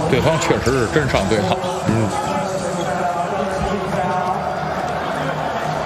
对方确实是真上对号。 嗯。